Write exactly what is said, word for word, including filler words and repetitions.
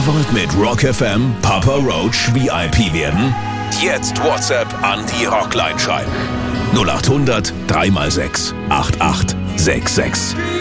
Ihr wollt mit Rock F M Papa Roach V I P werden? Jetzt WhatsApp an die Rockline schreiben. null acht hundert drei mal sechs acht acht sechs sechs.